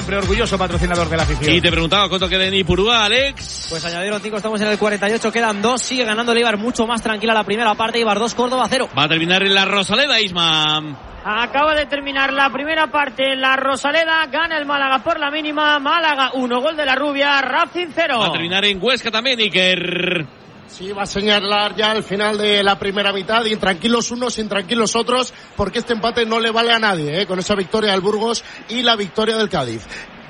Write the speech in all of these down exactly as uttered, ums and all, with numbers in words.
Orgulloso patrocinador de la afición. Y te preguntaba cuánto queda en Ipurúa, Alex. Pues añadieron cinco, estamos en el cuarenta y ocho, quedan dos, sigue ganando el Eibar mucho más tranquila la primera parte, Eibar dos, Córdoba cero. Va a terminar en la Rosaleda, Isma. Acaba de terminar la primera parte en la Rosaleda, gana el Málaga por la mínima, Málaga uno, gol de la Rubia, Racing cero. Va a terminar en Huesca también, Iker. Sí, va a señalar ya el final de la primera mitad, intranquilos unos, intranquilos otros, porque este empate no le vale a nadie, ¿eh? Con esa victoria del Burgos y la victoria del Cádiz.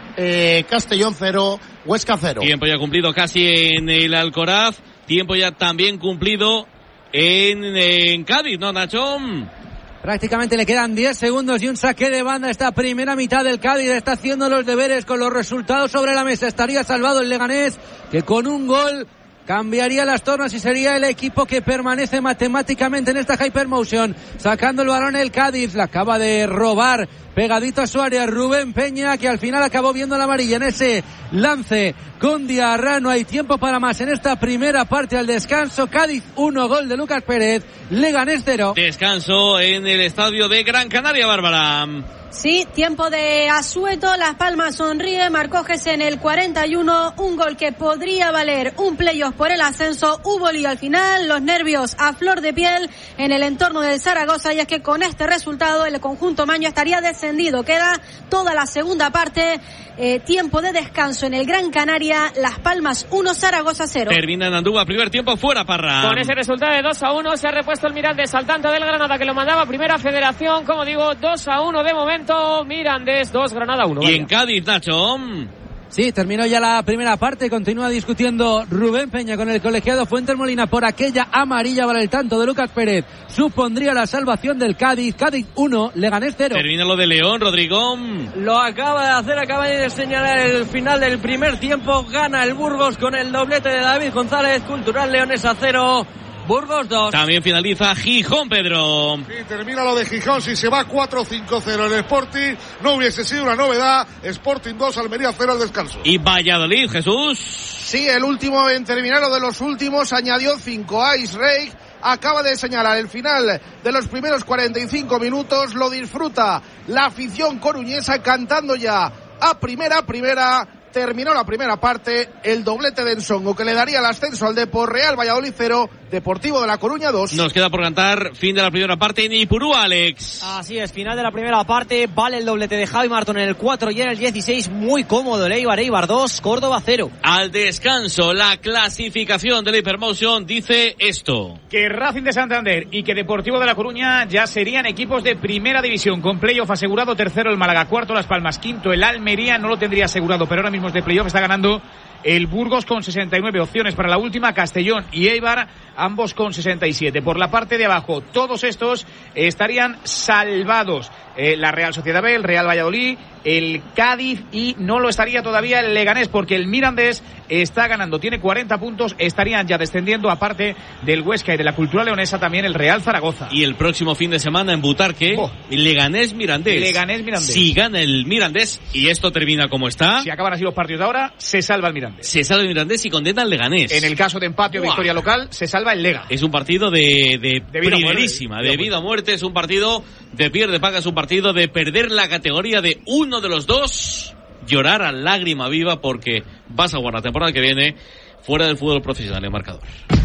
Eh, Castellón cero, Huesca cero. Tiempo ya cumplido casi en el Alcoraz, tiempo ya también cumplido en, en Cádiz, ¿no, Nacho? Prácticamente le quedan diez segundos y un saque de banda. Esta primera mitad del Cádiz está haciendo los deberes con los resultados sobre la mesa. Estaría salvado el Leganés, que con un gol cambiaría las tornas y sería el equipo que permanece matemáticamente en esta Hypermotion. Sacando el balón el Cádiz, la acaba de robar pegadito a su área Rubén Peña, que al final acabó viendo la amarilla en ese lance con Diarra. No hay tiempo para más en esta primera parte al descanso. Cádiz uno, gol de Lucas Pérez, Leganés cero. Descanso en el estadio de Gran Canaria, Bárbara. Sí, tiempo de asueto, Las Palmas sonríe, marcó Gese en el cuarenta y uno, un gol que podría valer un playoff por el ascenso, hubo lío al final, los nervios a flor de piel en el entorno del Zaragoza, y es que con este resultado el conjunto maño estaría descendido. Queda toda la segunda parte, eh, tiempo de descanso en el Gran Canaria, Las Palmas uno, Zaragoza cero. Termina en Andúba, primer tiempo fuera, Parra. Con ese resultado de dos a uno se ha repuesto el Mirandés al tanto del Granada, que lo mandaba primera federación, como digo, dos a uno de momento. Mirandés dos, Granada uno. Y vaya. en Cádiz, Nacho. Sí, terminó ya la primera parte, continúa discutiendo Rubén Peña con el colegiado Fuentes Molina por aquella amarilla para el tanto de Lucas Pérez. Supondría la salvación del Cádiz. Cádiz uno, Leganés cero. Termina lo de León, Rodrigo. Lo acaba de hacer, acaba de señalar el final del primer tiempo. Gana el Burgos con el doblete de David González. Cultural Leonesa cero, Burgos dos. También finaliza Gijón, Pedro. Sí, termina lo de Gijón. Si se va cuatro cinco cero el Sporting, no hubiese sido una novedad. Sporting dos, Almería cero al descanso. Y Valladolid, Jesús. Sí, el último en terminar, o de los últimos, añadió cinco. Ice Rake acaba de señalar el final de los primeros cuarenta y cinco minutos. Lo disfruta la afición coruñesa cantando ya a primera, primera. Terminó la primera parte, el doblete de Ensongo que le daría el ascenso al Depor. Real Valladolid cero, Deportivo de La Coruña dos. Nos queda por cantar fin de la primera parte en Ipurúa, Alex. Así es, final de la primera parte, vale el doblete de Javi Martón en el cuatro y en el dieciséis, muy cómodo el Eibar, Eibar dos, Córdoba cero. Al descanso, la clasificación de la Hypermotion dice esto: que Racing de Santander y que Deportivo de La Coruña ya serían equipos de primera división, con playoff asegurado. Tercero el Málaga, cuarto Las Palmas, quinto el Almería, no lo tendría asegurado, pero ahora mismo de playoff está ganando el Burgos con sesenta y nueve opciones para la última, Castellón y Eibar ambos con sesenta y siete. Por la parte de abajo, todos estos estarían salvados. Eh, la Real Sociedad B, el Real Valladolid, el Cádiz, y no lo estaría todavía el Leganés, porque el Mirandés está ganando, tiene cuarenta puntos, estarían ya descendiendo, aparte del Huesca y de la Cultura Leonesa, también el Real Zaragoza. Y el próximo fin de semana en Butarque, oh. Leganés Mirandés. Leganés Mirandés. Si gana el Mirandés y esto termina como está, si acaban así los partidos de ahora, se salva el Mirandés. Se salva el Mirandés y condena al Leganés. En el caso de empate o victoria local, se salva el Lega. Es un partido de, de, de vida primerísima, muerte, de vida o muerte, es un partido de pierde paga, es un partido de perder la categoría de uno de los dos, llorar a lágrima viva, porque vas a jugar la temporada que viene fuera del fútbol profesional en marcador.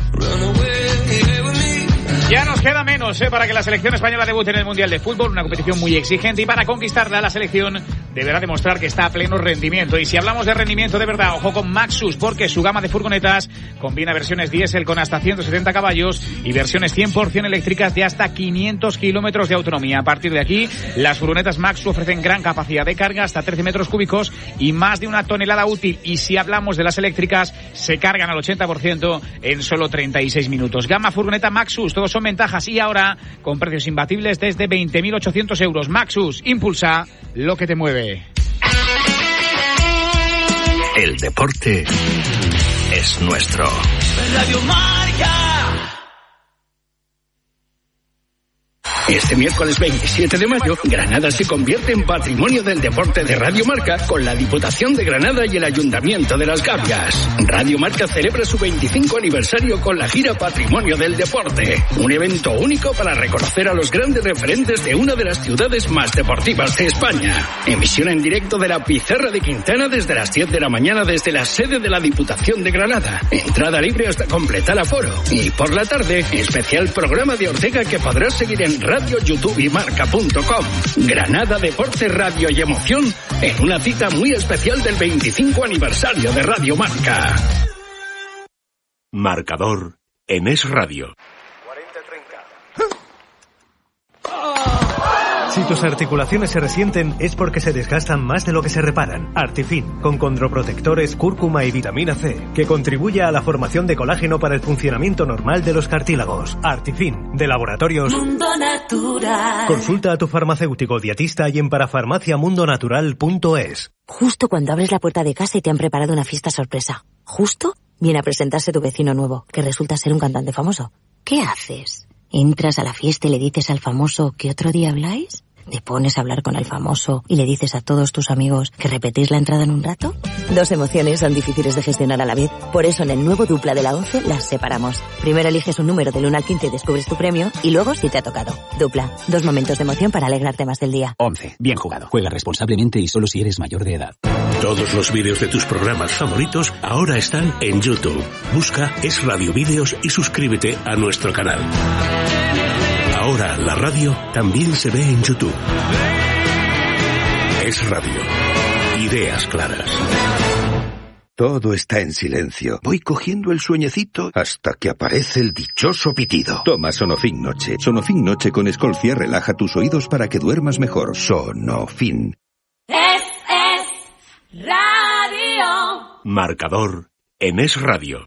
Ya nos queda menos eh, para que la selección española debute en el Mundial de Fútbol, una competición muy exigente, y para conquistarla la selección deberá demostrar que está a pleno rendimiento. Y si hablamos de rendimiento de verdad, ojo con Maxus, porque su gama de furgonetas combina versiones diésel con hasta ciento setenta caballos y versiones cien por ciento eléctricas de hasta quinientos kilómetros de autonomía. A partir de aquí, las furgonetas Maxus ofrecen gran capacidad de carga, hasta trece metros cúbicos y más de una tonelada útil. Y si hablamos de las eléctricas, se cargan al ochenta por ciento en solo treinta y seis minutos. Gama furgoneta Maxus, todos son ventajas, y ahora con precios imbatibles desde veinte mil ochocientos euros. Maxus, impulsa lo que te mueve. El deporte es nuestro. Radio Marca. Este miércoles veintisiete de mayo, Granada se convierte en Patrimonio del Deporte de Radio Marca con la Diputación de Granada y el Ayuntamiento de Las Gavias. Radio Marca celebra su veinticinco aniversario con la gira Patrimonio del Deporte, un evento único para reconocer a los grandes referentes de una de las ciudades más deportivas de España. Emisión en directo de la Pizarra de Quintana desde las diez de la mañana desde la sede de la Diputación de Granada. Entrada libre hasta completar aforo. Y por la tarde, especial programa de Ortega que podrás seguir en Radio, YouTube y Marca punto com. Granada, deporte, radio y emoción en una cita muy especial del veinticinco aniversario de Radio Marca. Marcador en Es Radio. Si tus articulaciones se resienten es porque se desgastan más de lo que se reparan. Artifin, con condroprotectores, cúrcuma y vitamina C, que contribuye a la formación de colágeno para el funcionamiento normal de los cartílagos. Artifin, de Laboratorios Mundo Natural. Consulta a tu farmacéutico dietista y en parafarmacia mundo natural punto es. Justo cuando abres la puerta de casa y te han preparado una fiesta sorpresa. Justo viene a presentarse tu vecino nuevo, que resulta ser un cantante famoso. ¿Qué haces? ¿Entras a la fiesta y le dices al famoso que otro día habláis? ¿Te pones a hablar con el famoso y le dices a todos tus amigos que repetís la entrada en un rato? Dos emociones son difíciles de gestionar a la vez. Por eso en el nuevo Dupla de la once las separamos. Primero eliges un número del uno al quince y descubres tu premio, y luego si te ha tocado. Dupla, dos momentos de emoción para alegrarte más del día. once. Bien jugado. Juega responsablemente y solo si eres mayor de edad. Todos los vídeos de tus programas favoritos ahora están en YouTube. Busca Es Radio Vídeos y suscríbete a nuestro canal. Ahora la radio también se ve en YouTube. Es Radio. Ideas claras. Todo está en silencio. Voy cogiendo el sueñecito hasta que aparece el dichoso pitido. Toma Sonofin Noche. Sonofin Noche con Escolcia relaja tus oídos para que duermas mejor. Sonofin. Es, es Radio. Marcador en Es Radio.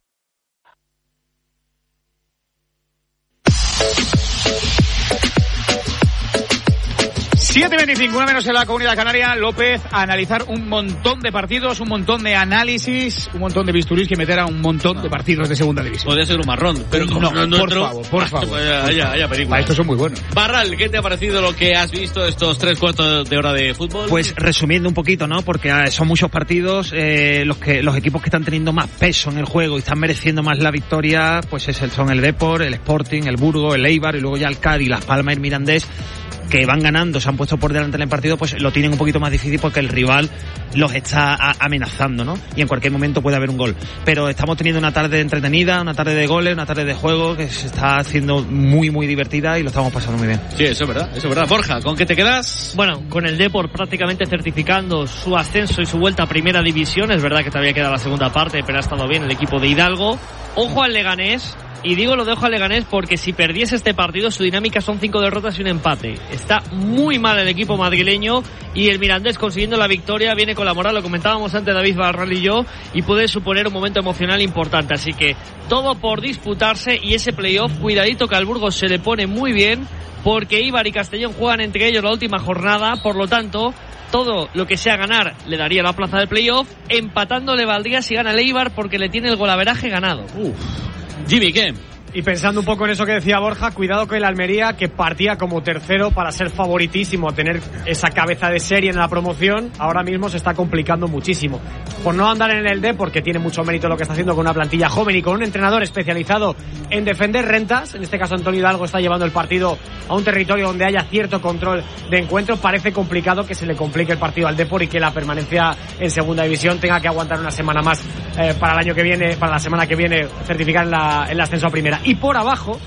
siete veinticinco, una menos en la Comunidad Canaria. López, a analizar un montón de partidos, un montón de análisis, un montón de bisturís que meter a un montón de partidos de segunda división. Podría ser un marrón, pero no, como no, no por favor, por favor. Haya, haya, haya películas. Estos son muy buenos. Barral, ¿qué te ha parecido lo que has visto estos tres cuartos de hora de fútbol? Pues resumiendo un poquito, ¿no? Porque son muchos partidos, eh, los que los equipos que están teniendo más peso en el juego y están mereciendo más la victoria, pues es el, son el Depor, el Sporting, el Burgos, el Eibar y luego ya el Cádiz, Las Palmas y el Mirandés, que van ganando, se han puesto por delante en el partido, pues lo tienen un poquito más difícil porque el rival los está a, amenazando, ¿no? Y en cualquier momento puede haber un gol. Pero estamos teniendo una tarde entretenida, una tarde de goles, una tarde de juego que se está haciendo muy, muy divertida y lo estamos pasando muy bien. Sí, eso es verdad, eso es verdad. Borja, ¿con qué te quedas? Bueno, con el Depor prácticamente certificando su ascenso y su vuelta a Primera División. Es verdad que todavía queda la segunda parte, pero ha estado bien el equipo de Hidalgo. Ojo al Leganés. Y digo lo de ojo al Leganés porque si perdiese este partido su dinámica son cinco derrotas y un empate. Está muy mal el equipo madrileño y el Mirandés consiguiendo la victoria viene con la moral, lo comentábamos antes David Barral y yo, y puede suponer un momento emocional importante. Así que todo por disputarse y ese playoff, cuidadito que al Burgos se le pone muy bien porque Eibar y Castellón juegan entre ellos la última jornada, por lo tanto todo lo que sea ganar le daría la plaza del playoff, empatando le valdría si gana el Eibar porque le tiene el golaveraje ganado. Uf. Jimmy, ¿qué? Y pensando un poco en eso que decía Borja, cuidado con el Almería, que partía como tercero para ser favoritísimo, tener esa cabeza de serie en la promoción, ahora mismo se está complicando muchísimo. Por no andar en el D, porque tiene mucho mérito lo que está haciendo con una plantilla joven y con un entrenador especializado en defender rentas, en este caso Antonio Hidalgo está llevando el partido a un territorio donde haya cierto control de encuentro, parece complicado que se le complique el partido al Depor y que la permanencia en segunda división tenga que aguantar una semana más eh, para el año que viene, para la semana que viene, certificar en la, el ascenso a primera. Y por abajo,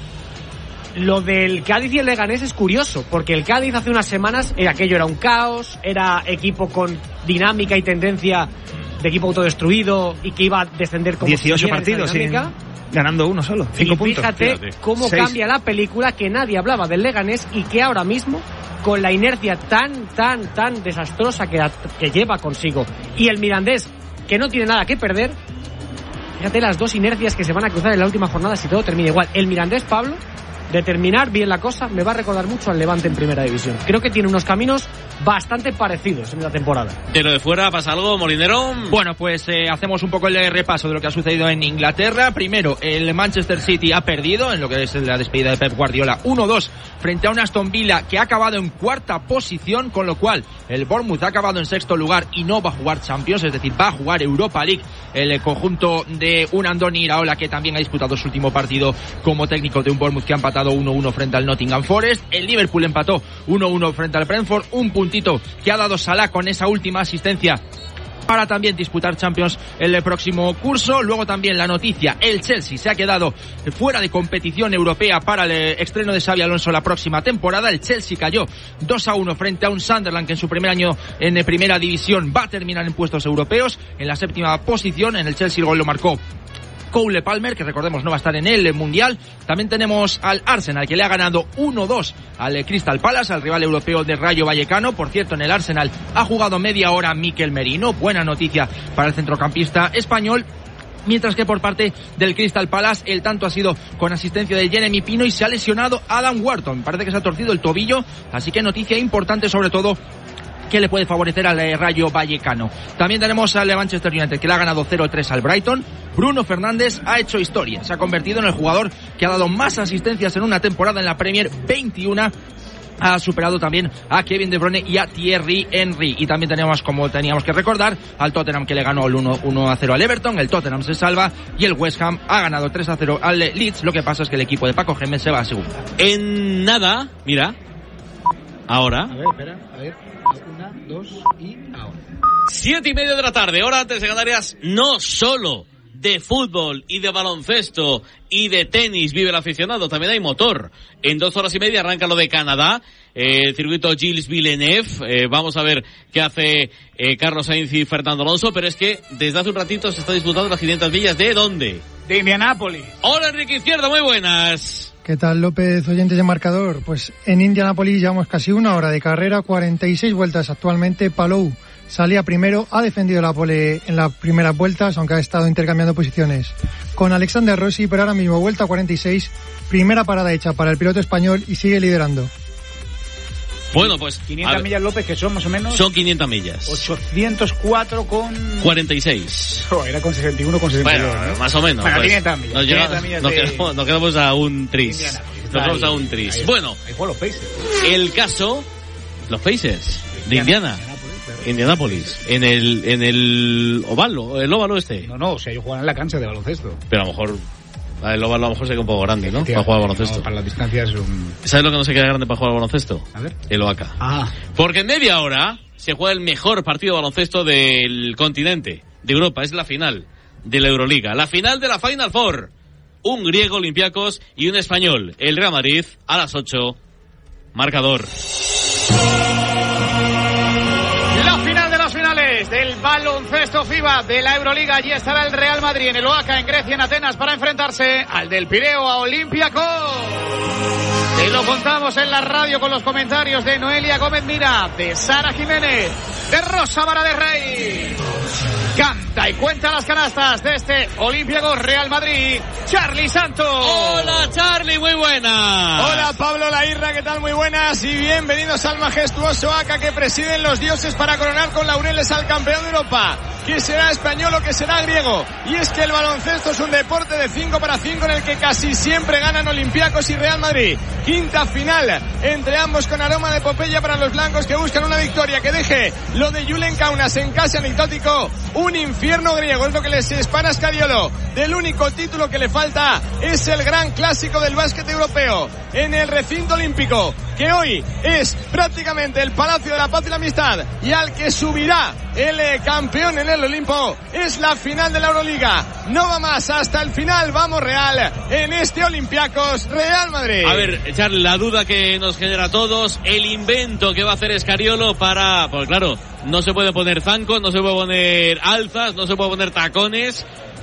lo del Cádiz y el Leganés es curioso, porque el Cádiz hace unas semanas eh, aquello era un caos, era equipo con dinámica y tendencia de equipo autodestruido y que iba a descender como dieciocho partidos, sí, ganando uno solo, cinco y puntos. Fíjate cómo Seis. Cambia la película, que nadie hablaba del Leganés y que ahora mismo, con la inercia tan, tan, tan desastrosa que, que lleva consigo, y el Mirandés, que no tiene nada que perder. Fíjate las dos inercias que se van a cruzar en la última jornada si todo termina igual. El Mirandés, Pablo, de terminar bien la cosa, me va a recordar mucho al Levante en Primera División. Creo que tiene unos caminos bastante parecidos en la temporada. ¿De lo de fuera pasa algo, Molinero? Bueno, pues eh, hacemos un poco el repaso de lo que ha sucedido en Inglaterra. Primero, el Manchester City ha perdido en lo que es la despedida de Pep Guardiola uno dos frente a un Aston Villa que ha acabado en cuarta posición, con lo cual el Bournemouth ha acabado en sexto lugar y no va a jugar Champions, es decir, va a jugar Europa League el conjunto de un Andoni Iraola, que también ha disputado su último partido como técnico de un Bournemouth que ha empatado uno uno frente al Nottingham Forest. El Liverpool empató uno uno frente al Brentford, un puntito que ha dado Salah con esa última asistencia para también disputar Champions el próximo curso. Luego también la noticia, el Chelsea se ha quedado fuera de competición europea para el estreno de Xabi Alonso la próxima temporada. El Chelsea cayó dos a uno frente a un Sunderland que en su primer año en primera división va a terminar en puestos europeos, en la séptima posición. En el Chelsea el gol lo marcó Cole Palmer, que recordemos no va a estar en el Mundial. También tenemos al Arsenal, que le ha ganado uno dos al Crystal Palace, al rival europeo de Rayo Vallecano. Por cierto, en el Arsenal ha jugado media hora Mikel Merino, buena noticia para el centrocampista español. Mientras que por parte del Crystal Palace el tanto ha sido con asistencia de Jeremy Pino y se ha lesionado Adam Wharton. Parece que se ha torcido el tobillo, así que noticia importante sobre todo que le puede favorecer al Rayo Vallecano. También tenemos al Manchester United, que le ha ganado cero tres al Brighton. Bruno Fernández ha hecho historia, se ha convertido en el jugador que ha dado más asistencias en una temporada en la Premier, veintiuno. Ha superado también a Kevin De Bruyne y a Thierry Henry. Y también tenemos, como teníamos que recordar, al Tottenham, que le ganó el uno a cero al Everton. El Tottenham se salva y el West Ham ha ganado tres a cero al Leeds. Lo que pasa es que el equipo de Paco Gémez se va a segunda. En nada, mira, ahora. A ver, espera, a ver. Una, dos y ahora. Siete y media de la tarde, hora antes de Canarias. No solo de fútbol y de baloncesto y de tenis vive el aficionado, también hay motor. En dos horas y media arranca lo de Canadá, eh, el circuito Gilles Villeneuve. Eh, vamos a ver qué hace eh, Carlos Sainz y Fernando Alonso, pero es que desde hace un ratito se está disputando las quinientas millas. ¿De dónde? De Indianápolis. Hola, Enrique Izquierdo, muy buenas. ¿Qué tal, López, oyentes de Marcador? Pues en Indianápolis llevamos casi una hora de carrera, cuarenta y seis vueltas actualmente. Palou salía primero, ha defendido la pole en las primeras vueltas, aunque ha estado intercambiando posiciones con Alexander Rossi, pero ahora mismo vuelta cuarenta y seis, primera parada hecha para el piloto español y sigue liderando. Bueno, pues quinientas millas, López, que son más o menos... Son quinientas millas. ochocientos cuatro con... cuarenta y seis. Oh, era con sesenta y uno con sesenta y dos. Bueno, ¿no? más o menos. Bueno, pues, quinientas millas. Nos, llega, millas nos, de... quedamos, nos quedamos a un tris. Nos quedamos a un tris. Ahí, bueno, ahí juegan los Pacers. El caso, los Pacers de Indiana. Indianápolis, en el en el óvalo, el óvalo este. No, no, o sea, ellos juegan en la cancha de baloncesto. Pero a lo mejor el óvalo a lo mejor se queda un poco grande, ¿no? Para jugar al baloncesto. No, para las distancias es un... ¿Sabes lo que no se queda grande para jugar al baloncesto? A ver. El Oaca. Ah. Porque en media hora se juega el mejor partido de baloncesto del continente, de Europa. Es la final de la Euroliga, la final de la Final Four. Un griego, Olympiacos, y un español, el Real Madrid, a las ocho. Marcador. La final de las finales del baloncesto FIBA de la Euroliga. Allí estará el Real Madrid en el Oaca, en Grecia, en Atenas, para enfrentarse al del Pireo, a Olympiacos. Te lo contamos en la radio con los comentarios de Noelia Gómez Mira, de Sara Jiménez, de Rosa Vara de Rey. Canta y cuenta las canastas de este Olympiacos Real Madrid, Charlie Santos. Hola, Charlie, muy buenas. Hola, Pablo Lairra, ¿qué tal? Muy buenas y bienvenidos al majestuoso Oaca que presiden los dioses para coronar con laureles al campeón de Europa. ¿Qué será español o qué será griego? Y es que el baloncesto es un deporte de cinco para cinco en el que casi siempre ganan Olympiacos y Real Madrid. Quinta final entre ambos con aroma de epopeya para los blancos que buscan una victoria que deje lo de Julen Kaunas en casi anecdótico. Un infierno griego es lo que les espera a Scariolo. Del único título que le falta es el gran clásico del básquet europeo en el recinto olímpico, que hoy es prácticamente el Palacio de la Paz y la Amistad, y al que subirá el eh, campeón en el Olimpo. Es la final de la Euroliga. No va más, hasta el final vamos Real en este Olympiacos Real Madrid. A ver, Charlie, la duda que nos genera a todos, el invento que va a hacer Scariolo para... Pues claro, no se puede poner zancos, no se puede poner alzas, no se puede poner tacones.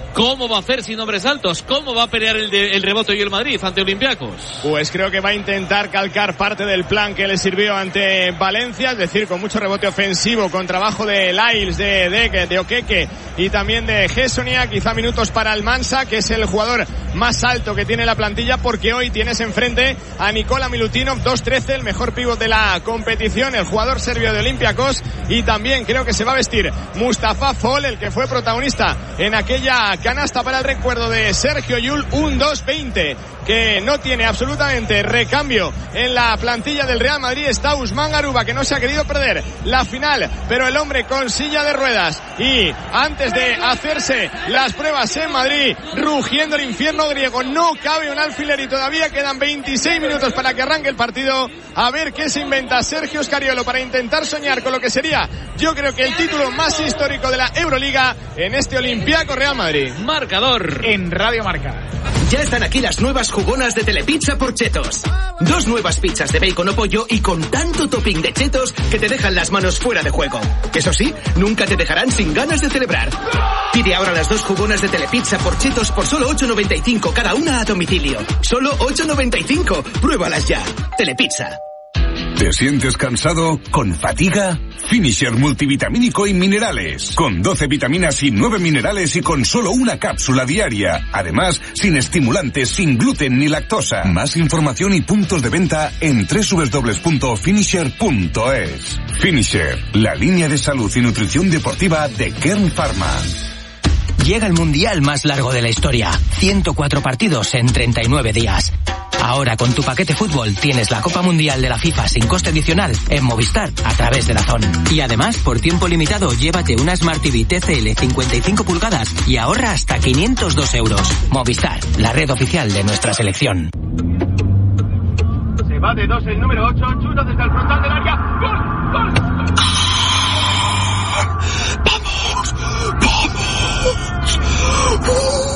¿Cómo va a hacer sin hombres altos? ¿Cómo va a pelear el, de, el rebote y el Madrid ante Olympiacos? Pues creo que va a intentar calcar parte del plan que le sirvió ante Valencia, es decir, con mucho rebote ofensivo, con trabajo de Lyles, de de, de Okeke y también de Gessonia, quizá minutos para Almansa, que es el jugador más alto que tiene la plantilla, porque hoy tienes enfrente a Nikola Milutinov, dos trece, el mejor pívot de la competición, el jugador serbio de Olympiacos, y también creo que se va a vestir Mustafa Fall, el que fue protagonista en aquella canasta para el recuerdo de Sergio Llull, un dos veinte, que no tiene absolutamente recambio en la plantilla del Real Madrid. Está Usman Garuba, que no se ha querido perder la final, pero el hombre con silla de ruedas, y antes de hacerse las pruebas en Madrid, rugiendo el infierno griego, no cabe un alfiler y todavía quedan veintiséis minutos para que arranque el partido. A ver qué se inventa Sergio Scariolo para intentar soñar con lo que sería, yo creo que el título más histórico de la Euroliga en este Olympiacos Real Madrid. Marcador en Radio Marca. Ya están aquí las nuevas jugonas de Telepizza por Chetos. Dos nuevas pizzas de bacon o pollo y con tanto topping de chetos que te dejan las manos fuera de juego. Eso sí, nunca te dejarán sin ganas de celebrar. Pide ahora las dos jugonas de Telepizza por Chetos por solo ocho noventa y cinco cada una a domicilio. Solo ocho noventa y cinco. Pruébalas ya. Telepizza. ¿Te sientes cansado? ¿Con fatiga? Finisher multivitamínico y minerales. Con doce vitaminas y nueve minerales y con solo una cápsula diaria. Además, sin estimulantes, sin gluten ni lactosa. Más información y puntos de venta en doble u doble u doble u punto finisher punto es. Finisher, la línea de salud y nutrición deportiva de Kern Pharma. Llega el mundial más largo de la historia. ciento cuatro partidos en treinta y nueve días. Ahora con tu paquete fútbol tienes la Copa Mundial de la FIFA sin coste adicional en Movistar a través de DAZN. Y además, por tiempo limitado, llévate una Smart T V T C L cincuenta y cinco pulgadas y ahorra hasta quinientos dos euros. Movistar, la red oficial de nuestra selección. Se va de dos el número ocho, chuta desde el frontal del área. ¡Gol! ¡Gol! ¡Vamos! ¡Vamos!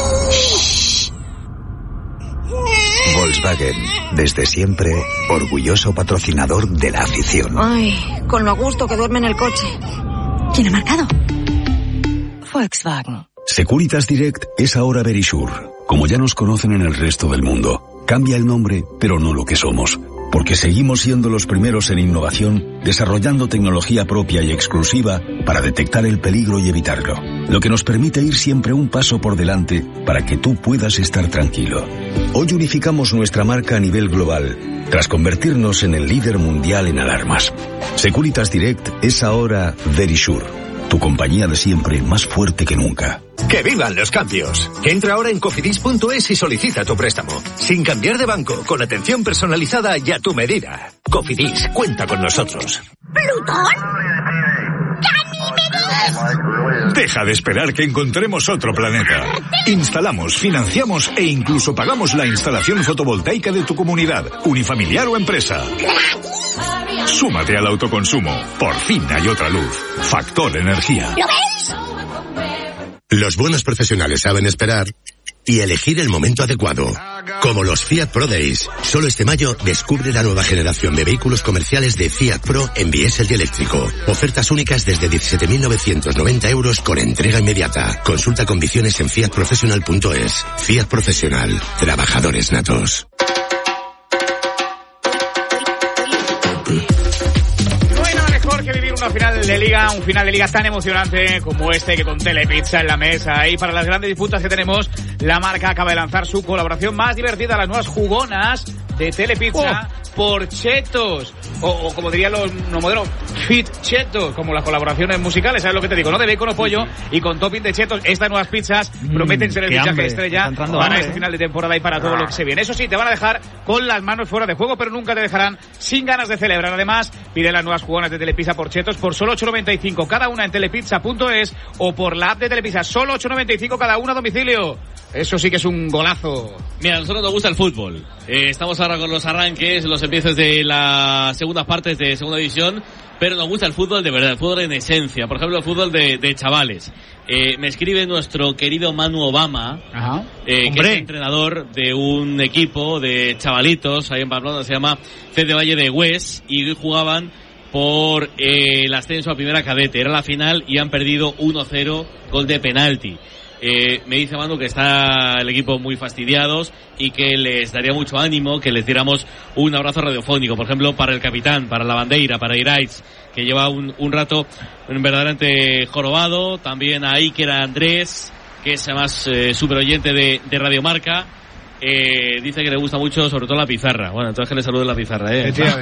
Volkswagen, desde siempre, orgulloso patrocinador de la afición. Ay, con lo a gusto que duerme en el coche. ¿Quién ha marcado? Volkswagen. Securitas Direct es ahora Verisure. Como ya nos conocen en el resto del mundo, cambia el nombre, pero no lo que somos. Porque seguimos siendo los primeros en innovación, desarrollando tecnología propia y exclusiva para detectar el peligro y evitarlo. Lo que nos permite ir siempre un paso por delante para que tú puedas estar tranquilo. Hoy unificamos nuestra marca a nivel global, tras convertirnos en el líder mundial en alarmas. Securitas Direct es ahora Verisure, tu compañía de siempre más fuerte que nunca. ¡Que vivan los cambios! Entra ahora en cofidis punto es y solicita tu préstamo. Sin cambiar de banco, con atención personalizada y a tu medida. Cofidis, cuenta con nosotros. ¿Plutón? ¡Ganímedes! Deja de esperar que encontremos otro planeta. Instalamos, financiamos e incluso pagamos la instalación fotovoltaica de tu comunidad, unifamiliar o empresa. Súmate al autoconsumo. Por fin hay otra luz. Factor Energía. ¿Lo ves? Los buenos profesionales saben esperar y elegir el momento adecuado. Como los Fiat Pro Days. Solo este mayo descubre la nueva generación de vehículos comerciales de Fiat Pro en diésel y eléctrico. Ofertas únicas desde diecisiete mil novecientos noventa euros con entrega inmediata. Consulta condiciones en fiat professional punto es. Fiat Profesional. Trabajadores natos. Que vivir una final de liga, un final de liga tan emocionante como este, que con Telepizza en la mesa y para las grandes disputas que tenemos, la marca acaba de lanzar su colaboración más divertida, las nuevas jugonas de Telepizza oh. por Chetos, o, o como dirían los no modernos, Fit Chetos, como las colaboraciones musicales, ¿sabes lo que te digo? No de bacon o pollo y con topping de Chetos. Estas nuevas pizzas mm, prometen ser el fichaje estrella para hambre, este final de temporada y para todo lo que se viene. Eso sí, te van a dejar con las manos fuera de juego, pero nunca te dejarán sin ganas de celebrar. Además, pide las nuevas jugonas de Telepizza por Chetos por solo ocho noventa y cinco cada una en telepizza punto es o por la app de Telepizza. Solo ocho noventa y cinco cada una a domicilio. Eso sí que es un golazo. Mira, a nosotros nos gusta el fútbol. Eh, estamos ahora con los arranques, los empiezos de las segundas partes de segunda división, pero nos gusta el fútbol de verdad, el fútbol en esencia. Por ejemplo, el fútbol de, de chavales. Eh, me escribe nuestro querido Manu Obama, Ajá. Eh, que es entrenador de un equipo de chavalitos ahí en Pamplona, se llama C D Valle de Hues, y jugaban por eh, el ascenso a primera cadete. Era la final y han perdido uno cero, gol de penalti. Eh, me dice Manu que está el equipo muy fastidiados y que les daría mucho ánimo que les diéramos un abrazo radiofónico, por ejemplo, para el capitán, para la bandera, para Iraiz, que lleva un, un rato verdaderamente jorobado, también a Iker Andrés, que es además eh, super oyente de, de Radio Marca. Eh, dice que le gusta mucho, sobre todo la pizarra. Bueno, entonces que le salude la pizarra, ¿eh? Todo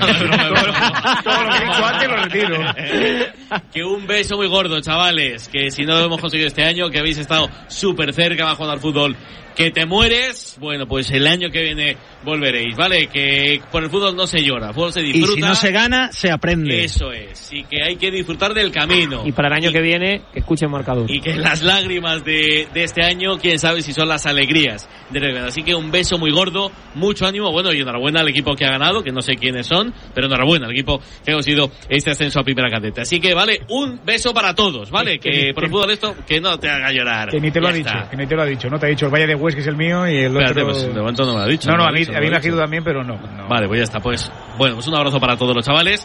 lo que he dicho antes lo retiro. Que un beso muy gordo, chavales. Que si no lo hemos conseguido este año, que habéis estado súper cerca, va a jugar al fútbol. Que te mueres, bueno, pues el año que viene volveréis, ¿vale? Que por el fútbol no se llora, el fútbol se disfruta. Y si no se gana, se aprende. Eso es, y que hay que disfrutar del camino. Y para el año y, que viene, que escuchen marcador. Y que las lágrimas de, de este año, quién sabe si son las alegrías de Reven. Así que un beso muy gordo, mucho ánimo, bueno, y enhorabuena al equipo que ha ganado, que no sé quiénes son, pero enhorabuena al equipo que ha conseguido este ascenso a Primera Cadete. Así que, vale, un beso para todos, ¿vale? Que, que, que por el fútbol esto, que no te haga llorar. Que ni te lo ha dicho, que ni te lo ha dicho, no te ha dicho el Valle de Hues, que es el mío, y el Espérate, otro... pues de momento no me lo ha dicho. No, no, no a mí, dicho, a mí no me ha dicho. querido también, pero no, no. Vale, pues ya está, pues, bueno, pues un abrazo para todos los chavales.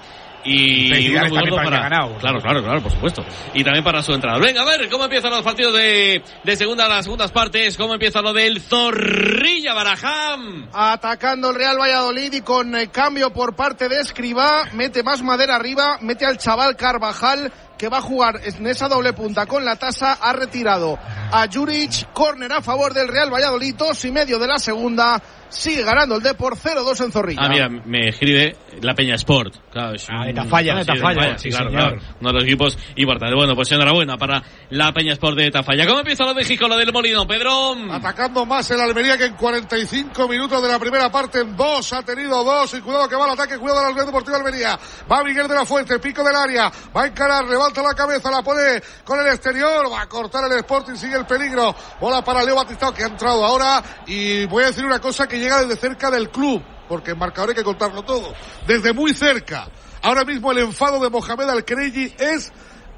Y felicidades uno muy también gordo para el para... que ha ganado. Claro, claro, claro, por supuesto. Y también para su entrenador. Venga, a ver, ¿cómo empiezan los partidos de, de segunda, las segundas partes? ¿Cómo empieza lo del Zorrilla Barajam? Atacando el Real Valladolid y con eh, cambio por parte de Escribá, mete más madera arriba, mete al chaval Carvajal, que va a jugar en esa doble punta con la tasa, ha retirado a Juric, córner a favor del Real Valladolid, dos y medio de la segunda, sigue ganando el Depor cero dos en Zorrilla. Ah, mira, me escribe la Peña Sport. Claro, es un... Ah, de Tafalla, de Tafalla, sí, sí, claro, señor. claro, uno de los equipos importantes. Bueno, pues enhorabuena para la Peña Sport de Tafalla. ¿Cómo empieza lo de México, lo del Molino, Pedro? Atacando más el Almería que en cuarenta y cinco minutos de la primera parte, en dos, ha tenido dos, y cuidado que va al ataque, cuidado al Real Deportivo de Almería. Va Miguel de la Fuente, pico del área, va a encarar, levanta la cabeza, la pone con el exterior, va a cortar el Sporting, sigue el peligro, bola para Leo Batistao, que ha entrado ahora, y voy a decir una cosa que llega desde cerca del club, porque en marcador hay que contarlo todo, desde muy cerca. Ahora mismo el enfado de Mohamed Al-Khelaifi es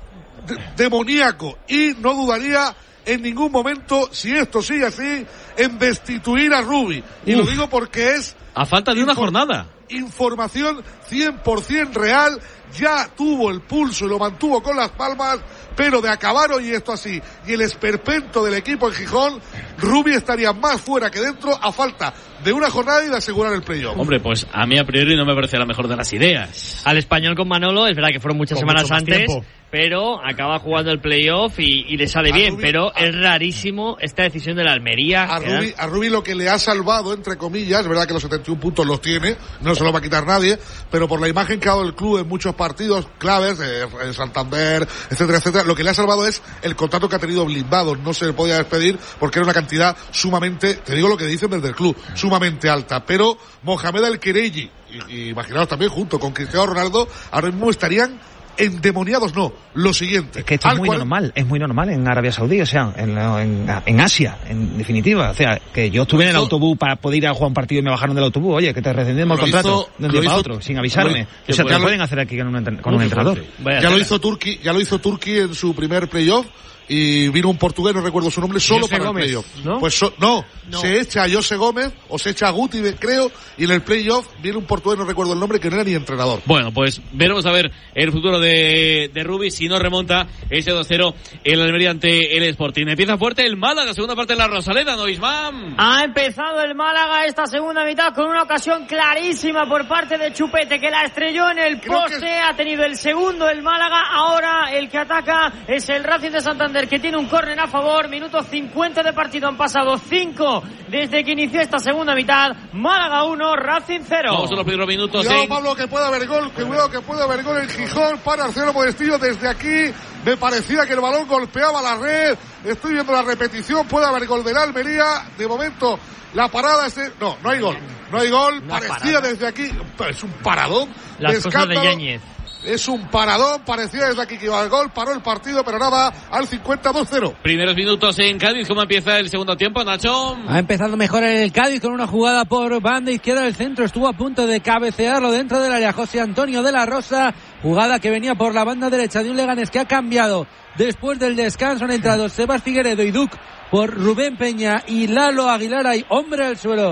de- demoníaco, y no dudaría en ningún momento, si esto sigue así, en destituir a Rubi. Y Uf. lo digo porque es... A falta de una Infor- jornada. Información cien por ciento real, ya tuvo el pulso y lo mantuvo con las palmas, pero de acabar hoy esto así y el esperpento del equipo en Gijón, Rubi estaría más fuera que dentro a falta de una jornada y de asegurar el playoff. Hombre, pues a mí a priori no me parece la mejor de las ideas. Al Español con Manolo, es verdad que fueron muchas Con semanas mucho más antes, tiempo. pero acaba jugando el playoff y, y le sale A bien, Rubi- pero a- es rarísimo esta decisión de la Almería. A que Rubi, a Rubi lo que le ha salvado, entre comillas, es verdad que los setenta y un puntos los tiene, no se lo va a quitar nadie, pero por la imagen que ha dado el club en muchos partidos claves, eh, eh, Santander, etcétera, etcétera, lo que le ha salvado es el contrato que ha tenido blindado, no se le podía despedir porque era una cantidad sumamente, te digo lo que dicen desde el club, sumamente alta, pero Mohamed Al-Khelaifi, y, y imaginaos también junto con Cristiano Ronaldo, ahora mismo estarían endemoniados, no, lo siguiente. Es que esto es Al muy cuarenta normal, es muy normal en Arabia Saudí, o sea, en, la- en, en Asia, en definitiva. O sea, que yo estuve en el Lo- autobús para poder ir a jugar un partido y me bajaron del autobús, oye, que te rescindimos el Lo contrato hizo- de un lo día para hizo- otro, sin avisarme. lo- O sea, te ya lo lo- pueden hacer aquí con un, entren- con un entrenador. Vaya Ya lo tela. hizo Turki, ya lo hizo Turki en su primer playoff y vino un portugués, no recuerdo su nombre, solo José para Gómez, el playoff. ¿no? Pues so- no, No. se echa a José Gómez o se echa a Guti, creo, y en el playoff viene un portugués, no recuerdo el nombre, que no era ni entrenador. Bueno, pues veremos a ver el futuro de, de Rubi si no remonta ese dos cero el Almería ante el Sporting. Empieza fuerte el Málaga, segunda parte de la Rosaleda, ¿no, Ismael? Ha empezado el Málaga esta segunda mitad con una ocasión clarísima por parte de Chupete, que la estrelló en el Creo poste. que- Ha tenido el segundo el Málaga. Ahora el que ataca es el Racing de Santander, que tiene un córner a favor. Minuto cincuenta de partido. Han pasado cinco desde que inició esta segunda mitad. Málaga uno, Racing cero. Vamos a los primeros minutos Cuidado, en... Pablo, que puede haber gol, que cuidado que puede haber gol en Gijón para Arcelo Modestillo. Desde aquí me parecía que el balón golpeaba la red. Estoy viendo la repetición, puede haber gol del Almería. De momento, la parada es de... No, no hay gol. No hay gol, Una parecía parada. desde aquí... Es un paradón. Las de cosas de escándalo. Yáñez. Es un paradón, parecía desde aquí que iba el gol, paró el partido, pero nada, al cincuenta dos cero. Primeros minutos en Cádiz, ¿cómo empieza el segundo tiempo, Nacho? Ha empezado mejor el Cádiz con una jugada por banda izquierda del centro. Estuvo a punto de cabecearlo dentro del área José Antonio de la Rosa. Jugada que venía por la banda derecha de un Leganés que ha cambiado después del descanso. Han entrado Sebas Figueredo y Duc por Rubén Peña y Lalo Aguilar. Hay hombre al suelo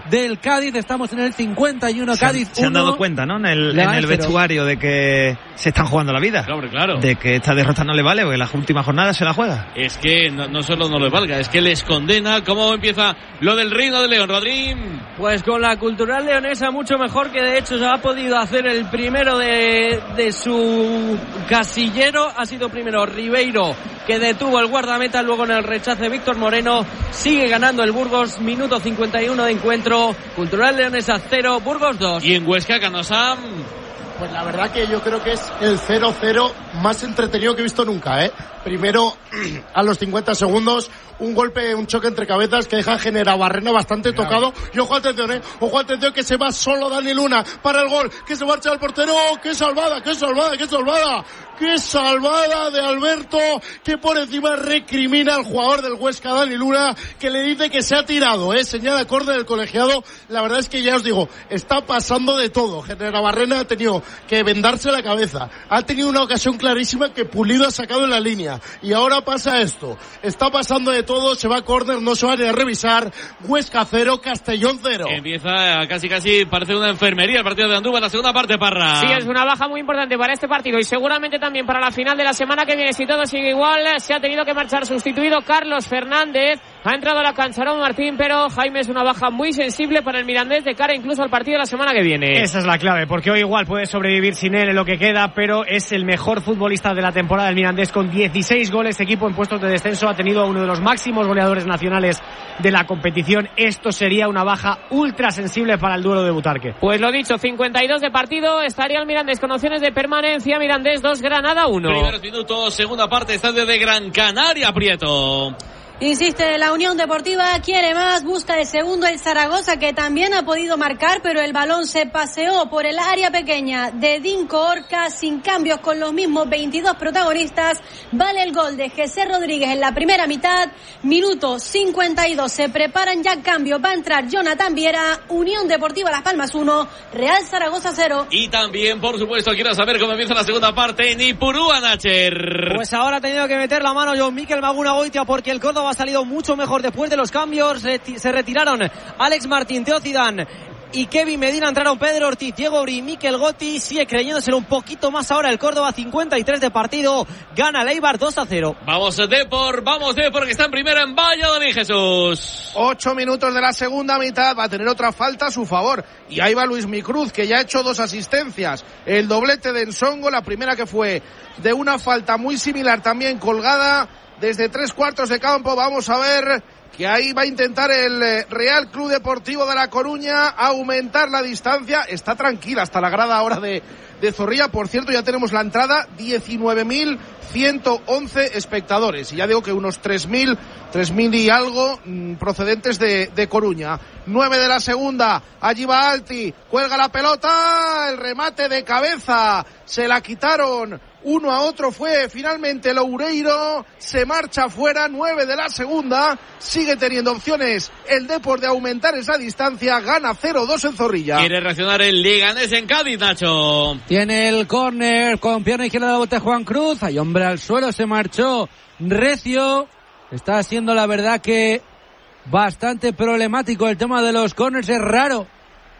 del Cádiz. Estamos en el cincuenta y uno, se han, Cádiz se han uno, dado cuenta, ¿no? En el, en el vestuario de que se están jugando la vida. Claro, claro. De que esta derrota no le vale, porque la última jornada se la juega. Es que no, no solo no les valga, es que les condena. ¿Cómo empieza lo del Reino de León, Rodrín? Pues con la Cultural Leonesa mucho mejor, que de hecho se ha podido hacer el primero de, de su casillero. Ha sido primero Ribeiro, que detuvo el guardameta, luego en el rechace Víctor Moreno. Sigue ganando el Burgos, minuto cincuenta y uno de encuentro. Cultural Leonesa cero, Burgos dos. Y en Huesca, Canosa. Pues la verdad que yo creo que es el cero cero más entretenido que he visto nunca, ¿eh? Primero, a los cincuenta segundos, un golpe, un choque entre cabezas que deja a Generabarrena bastante Mira. tocado. Y ojo, atención, ¿eh? Ojo, atención, que se va solo Dani Luna para el gol, que se marcha al portero. ¡Oh, qué salvada, qué salvada, qué salvada! ¡Qué salvada de Alberto! Que por encima recrimina al jugador del Huesca, Dani Luna, que le dice que se ha tirado, ¿eh? Señala córner del colegiado. La verdad es que ya os digo, está pasando de todo. Generabarrena ha tenido que vendarse la cabeza. Ha tenido una ocasión clarísima que Pulido ha sacado en la línea. Y ahora pasa esto. Está pasando de todo, se va a córner, no se va a ni a revisar. Huesca cero, Castellón cero. Empieza casi casi, parece una enfermería el partido de Andújar, la segunda parte, Parra. Sí, es una baja muy importante para este partido y seguramente también para la final de la semana que viene. Si todo sigue igual, se ha tenido que marchar sustituido Carlos Fernández. Ha entrado a la cancha Raúl Martín, pero Jaime, es una baja muy sensible para el Mirandés de cara incluso al partido de la semana que viene. Esa es la clave, porque hoy igual puede sobrevivir sin él en lo que queda, pero es el mejor futbolista de la temporada del Mirandés con dieciséis goles, equipo en puestos de descenso, ha tenido a uno de los máximos goleadores nacionales de la competición. Esto sería una baja ultra sensible para el duelo de Butarque. Pues lo dicho, cincuenta y dos de partido, estaría el Mirandés con opciones de permanencia. Mirandés dos, Granada uno. Primeros minutos, segunda parte, estadio de Gran Canaria, Prieto. Insiste, la Unión Deportiva quiere más, busca el segundo el Zaragoza, que también ha podido marcar, pero el balón se paseó por el área pequeña de Dinko Orca, sin cambios, con los mismos veintidós protagonistas. Vale el gol de José Rodríguez en la primera mitad, minuto cincuenta y dos, se preparan ya cambios, va a entrar Jonathan Viera. Unión Deportiva Las Palmas uno, Real Zaragoza cero. Y también, por supuesto, quiero saber cómo empieza la segunda parte en Ipurúa, Nacher. Pues ahora ha tenido que meter la mano John Mikel Maguna Goitia, porque el Córdoba ha salido mucho mejor después de los cambios. Se retiraron Alex Martín, Teo Zidane y Kevin Medina, entraron Pedro Ortiz, Diego Uri, Mikel Gotti. Sigue creyéndoselo un poquito más ahora el Córdoba, cincuenta y tres de partido, gana el Eibar dos a cero. Vamos Depor, vamos Depor, que está en primera en Valladolid, Jesús. Ocho minutos de la segunda mitad, va a tener otra falta a su favor, y ahí va Luis Micruz, que ya ha hecho dos asistencias, el doblete de Ensongo, la primera que fue de una falta muy similar, también colgada desde tres cuartos de campo. Vamos a ver que ahí va a intentar el Real Club Deportivo de La Coruña aumentar la distancia. Está tranquila hasta la grada ahora de, de Zorrilla. Por cierto, ya tenemos la entrada, diecinueve mil ciento once espectadores. Y ya digo que unos tres mil, tres mil y algo mmm, procedentes de, de Coruña. nueve de la segunda, allí va Alti, cuelga la pelota, el remate de cabeza, se la quitaron uno a otro, fue finalmente Loureiro, se marcha fuera. Nueve de la segunda, sigue teniendo opciones el Depor de aumentar esa distancia, gana cero dos en Zorrilla. Quiere reaccionar el Leganés en Cádiz, Nacho. Tiene el córner con pierna izquierda de la bote Juan Cruz, hay hombre al suelo, se marchó recio. Está siendo la verdad que bastante problemático el tema de los córners, es raro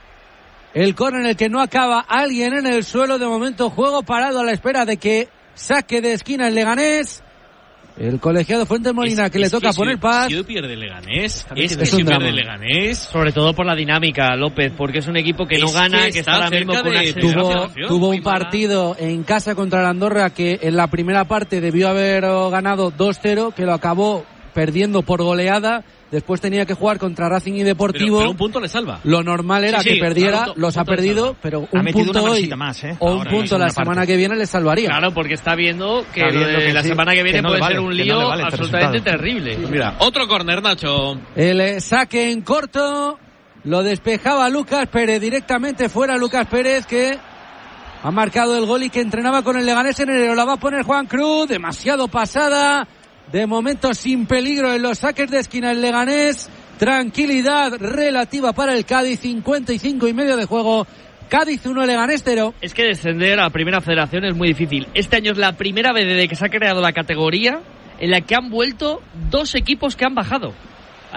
el córner en el que no acaba alguien en el suelo. De momento juego parado a la espera de que saque de esquina el Leganés. El colegiado Fuentes Molina, es, que le toca que poner si, paz. Si hoy pierde el Leganés, es, es que si pierde el Leganés. Sobre todo por la dinámica, López, porque es un equipo que es no gana, que, que está ahora mismo con una tuvo, tuvo un partido en casa contra la Andorra que en la primera parte debió haber ganado dos cero, que lo acabó perdiendo por goleada. Después tenía que jugar contra Racing y Deportivo. Pero, pero un punto le salva. Lo normal era sí, sí, que perdiera, claro, los ha perdido, pero un punto hoy más, ¿eh? o un punto la, la semana parte. que viene le salvaría. Claro, porque está viendo que, está viendo que la sí, semana que viene que no puede vale, ser un lío no vale absolutamente terrible. Mira, otro córner, Nacho. El saque en corto, lo despejaba Lucas Pérez, directamente fuera Lucas Pérez, que ha marcado el gol y que entrenaba con el Leganés en enero. La va a poner Juan Cruz, demasiado pasada. De momento sin peligro en los saques de esquina el Leganés. Tranquilidad relativa para el Cádiz. cincuenta y cinco y medio de juego. Cádiz uno, Leganés cero. Es que descender a Primera Federación es muy difícil. Este año es la primera vez desde que se ha creado la categoría en la que han vuelto dos equipos que han bajado.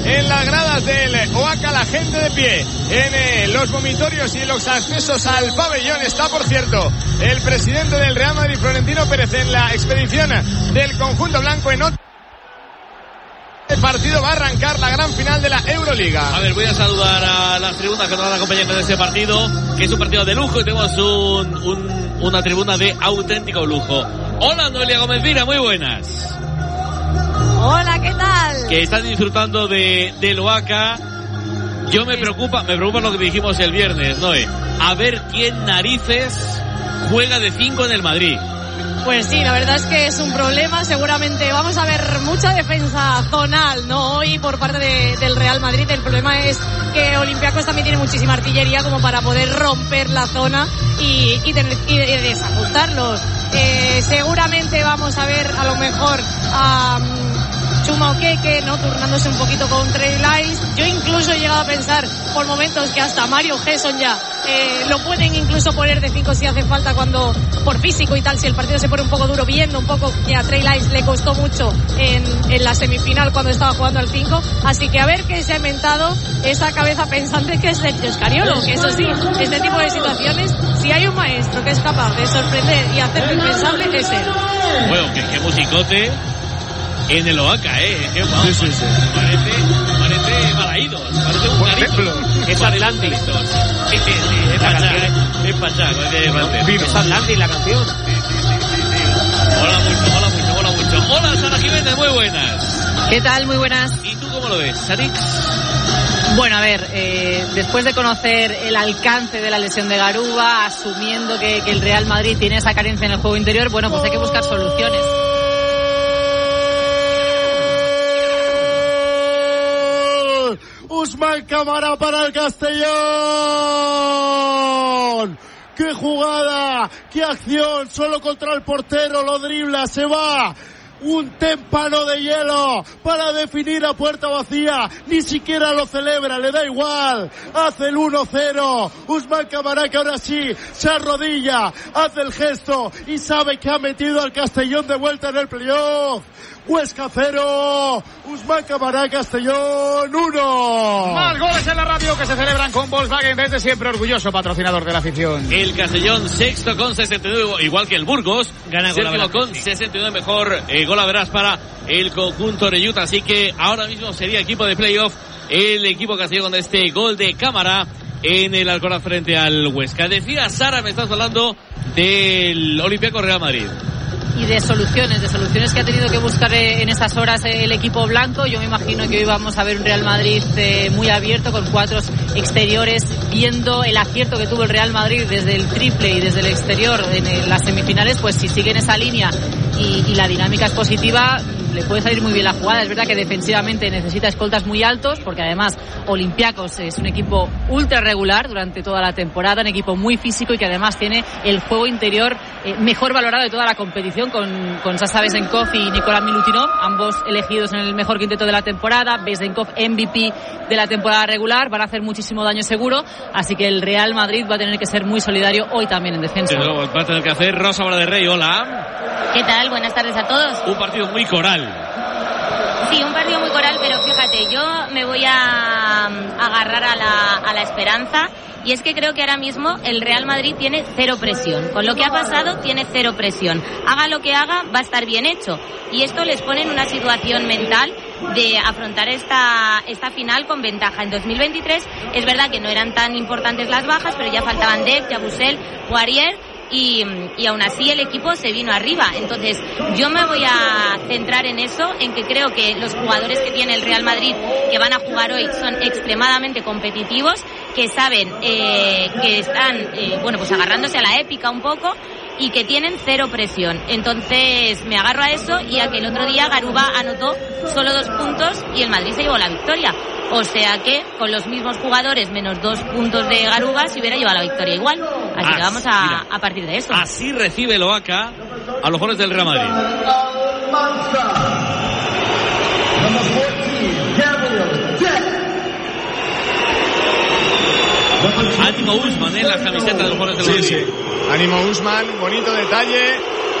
en las gradas del Oaca, la gente de pie en eh, los vomitorios y en los accesos al pabellón. Está, por cierto, el presidente del Real Madrid, Florentino Pérez, en la expedición del conjunto blanco. En otro partido va a arrancar la gran final de la Euroliga. A ver, voy a saludar a las tribunas que nos van a acompañar en este partido, que es un partido de lujo y tenemos un, un, una tribuna de auténtico lujo. Hola, Noelia Gómez Vira, muy buenas. Hola, ¿qué tal? Que están disfrutando de, de Oaca. Yo me preocupa, me preocupa lo que dijimos el viernes, Noé. A ver quién narices juega de cinco en el Madrid. Pues sí, la verdad es que es un problema. Seguramente vamos a ver mucha defensa zonal, ¿no? Hoy por parte de, del Real Madrid. El problema es que Olympiacos también tiene muchísima artillería como para poder romper la zona y, y, tener, y desajustarlos. Eh, seguramente vamos a ver a lo mejor a um, Chuma Okeke, ¿no? Turnándose un poquito con Trey Lyles. Yo incluso he llegado a pensar por momentos que hasta Mario Gesson ya eh, lo pueden incluso poner de cinco si hace falta, cuando por físico y tal, si el partido se pone un poco duro, viendo un poco que a Trey Lyles le costó mucho en, en la semifinal cuando estaba jugando al cinco. Así que a ver qué se ha inventado esa cabeza pensante que es Sergio Scariolo, que eso sí, este tipo de situaciones, si hay un maestro que es capaz de sorprender y hacer lo impensable, es él. Bueno, que, que musicote en el Oaca, eh. Qué guau. Sí, sí, sí. Parece, parece Balaídos, parece un carito. Es Atlantis. Sí, sí, sí, es Pachá, es Pachá. Es Atlantis la canción. Sí, sí, sí, sí, sí. Hola mucho, hola mucho, hola mucho. Hola, Sara Jiménez, muy buenas. ¿Qué tal? Muy buenas. ¿Y tú cómo lo ves, Sarix? Bueno, a ver, eh, después de conocer el alcance de la lesión de Garuba, asumiendo que, que el Real Madrid tiene esa carencia en el juego interior, bueno, pues hay que buscar soluciones. Usman Camara para el Castellón. ¡Qué jugada! ¡Qué acción! Solo contra el portero, lo dribla, se va. Un témpano de hielo para definir a puerta vacía. Ni siquiera lo celebra, le da igual. Hace el uno cero. Usman Camara, que ahora sí se arrodilla, hace el gesto y sabe que ha metido al Castellón de vuelta en el playoff. Huesca cero, Usman Camara, Castellón uno. Más goles en la radio que se celebran con Volkswagen, desde siempre orgulloso patrocinador de la afición. El Castellón sexto con sesenta y nueve, igual que el Burgos. Gana séptimo con sesenta y nueve, mejor eh, gol a verás para el conjunto de Utah. Así que ahora mismo sería equipo de playoff el equipo Castellón con este gol de Cámara en el Alcoraz frente al Huesca. Decía Sara, me estás hablando del Olympiacos Real Madrid. Y de soluciones, de soluciones que ha tenido que buscar en esas horas el equipo blanco. Yo me imagino que hoy vamos a ver un Real Madrid eh, muy abierto, con cuatro exteriores, viendo el acierto que tuvo el Real Madrid desde el triple y desde el exterior en las semifinales. Pues si sigue en esa línea y, y la dinámica es positiva, le puede salir muy bien la jugada. Es verdad que defensivamente necesita escoltas muy altos, porque además Olympiacos es un equipo ultra regular durante toda la temporada, un equipo muy físico y que además tiene el juego interior eh, mejor valorado de toda la competición, con, con Sasha Vezenkov y Nikola Milutinov, ambos elegidos en el mejor quinteto de la temporada. Vezenkov M V P de la temporada regular, van a hacer muchísimo daño seguro, así que el Real Madrid va a tener que ser muy solidario hoy también en defensa. Pero va a tener que hacer Rosa Vara de Rey, hola. ¿Qué tal? Buenas tardes a todos. Un partido muy coral. Sí, un partido muy coral, pero fíjate, yo me voy a agarrar a la, a la esperanza, y es que creo que ahora mismo el Real Madrid tiene cero presión. Con lo que ha pasado, tiene cero presión. Haga lo que haga, va a estar bien hecho. Y esto les pone en una situación mental de afrontar esta, esta final con ventaja. En dos mil veintitrés es verdad que no eran tan importantes las bajas, pero ya faltaban Dev, Yabusel, Poirier, Y, y aún así el equipo se vino arriba. Entonces yo me voy a centrar en eso, en que creo que los jugadores que tiene el Real Madrid, que van a jugar hoy, son extremadamente competitivos, que saben eh, que están eh, bueno pues agarrándose a la épica un poco, y que tienen cero presión. Entonces me agarro a eso, y a que el otro día Garuba anotó solo dos puntos y el Madrid se llevó la victoria. O sea que con los mismos jugadores menos dos puntos de Garuba se hubiera llevado la victoria igual. Así As, que vamos a, mira, a partir de eso. Así recibe el Oaca a los goles del Real Madrid. Ánimo Usman en las camisetas de los goles del Madrid. Sí, sí. Ánimo Usman, bonito detalle.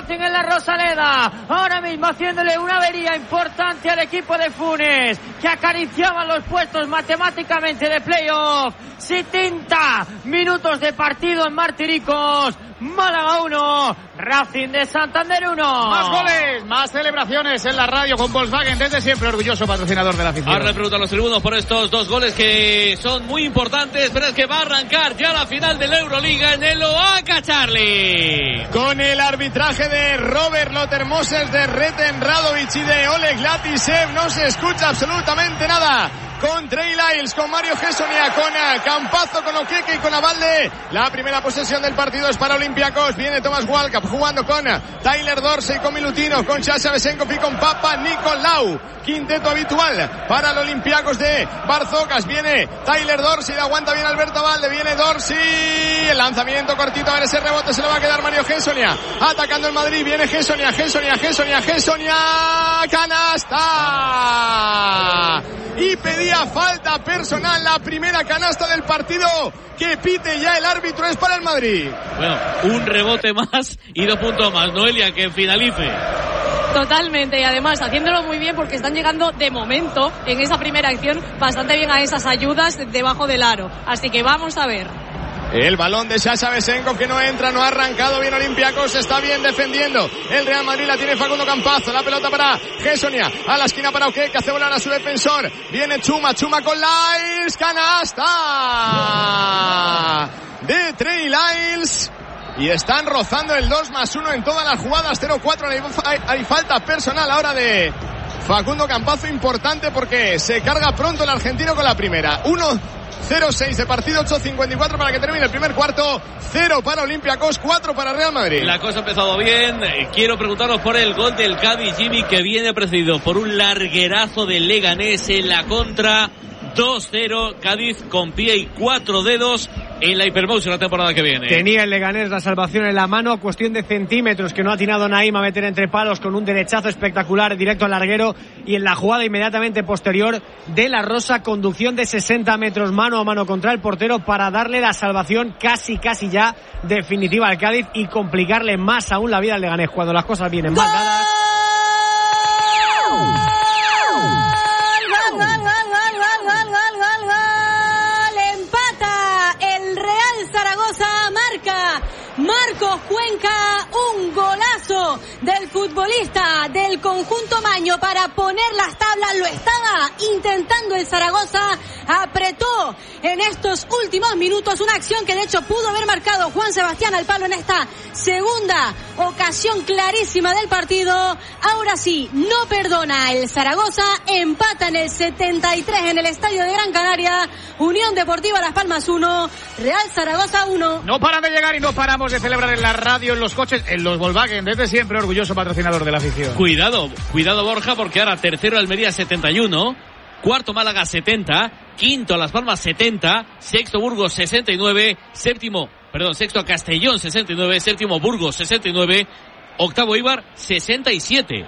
Racing en la Rosaleda, ahora mismo haciéndole una avería importante al equipo de Funes, que acariciaba los puestos matemáticamente de playoff. setenta minutos de partido en Martiricos. Málaga uno, Racing de Santander uno. Más goles, más celebraciones en la radio con Volkswagen, desde siempre orgulloso patrocinador de la afición. Ahora le pregunto a los tribunos por estos dos goles que son muy importantes, pero es que va a arrancar ya la final de la Euroliga en el Oaca, Charlie. Con el arbitraje de Robert Lotermoses, de Reten Radovic y de Oleg Latisev, no se escucha absolutamente nada. Con Trey Lyles, con Mario Gessonia, con Campazzo, con Okeke y con Abalde. La primera posesión del partido es para Olympiacos. Viene Thomas Walkup jugando con Tyler Dorsey, con Milutinov, con Sasha Besenkov y con Papa Nicolau. Quinteto habitual para el Olympiacos de Barzocas. Viene Tyler Dorsey, le aguanta bien Alberto Abalde. Viene Dorsey, el lanzamiento cortito, a ver ese rebote, se lo va a quedar Mario Gessonia. Atacando el Madrid, viene Gessonia, Gessonia, Gessonia, Gessonia. ¡Canasta! Y pedía falta personal, la primera canasta del partido que pite ya el árbitro, es para el Madrid. Bueno, un rebote más y dos puntos más. Noelia, que finalice. Totalmente, y además haciéndolo muy bien porque están llegando de momento en esa primera acción bastante bien a esas ayudas debajo del aro. Así que vamos a ver. El balón de Sasha Besenkov que no entra, no ha arrancado bien Olympiacos, está bien defendiendo. El Real Madrid la tiene Facundo Campazzo, la pelota para Gessonia, a la esquina para Oke, que hace volar a su defensor. Viene Chuma, Chuma con Lyles, canasta de Trey Lyles. Y están rozando el dos más uno en todas las jugadas, cero cuatro, hay, hay falta personal ahora de Facundo Campazzo, importante porque se carga pronto el argentino con la primera. uno cero seis de partido, ocho cincuenta y cuatro para que termine el primer cuarto. Cero para Olympiacos, cuatro para Real Madrid. La cosa ha empezado bien. Quiero preguntaros por el gol del Cádiz, Jimmy, que viene precedido por un larguerazo del Leganés en la contra. dos cero, Cádiz con pie y cuatro dedos en la Hypermotion la temporada que viene. Tenía el Leganés la salvación en la mano, cuestión de centímetros que no ha atinado Naim a meter entre palos con un derechazo espectacular directo al larguero, y en la jugada inmediatamente posterior de la Rosa, conducción de sesenta metros mano a mano contra el portero para darle la salvación casi casi ya definitiva al Cádiz y complicarle más aún la vida al Leganés cuando las cosas vienen mal dadas. Marcos Cuenca, un golazo del futbolista del conjunto maño para poner las tablas. Lo estaba intentando el Zaragoza, apretó en estos últimos minutos una acción que de hecho pudo haber marcado Juan Sebastián al palo en esta segunda ocasión clarísima del partido. Ahora sí, no perdona el Zaragoza, empata en el setenta y tres en el estadio de Gran Canaria. Unión Deportiva Las Palmas uno, Real Zaragoza uno. No paran de llegar y no paramos de celebrar en la radio, en los coches, en los Volkswagen, desde siempre orgulloso patrocinador de la afición. Cuidado, cuidado Borja, porque ahora tercero Almería setenta y uno, cuarto Málaga setenta, quinto Las Palmas setenta, sexto Burgos sesenta y nueve, séptimo, perdón, sexto Castellón sesenta y nueve, séptimo Burgos sesenta y nueve, octavo Eibar sesenta y siete.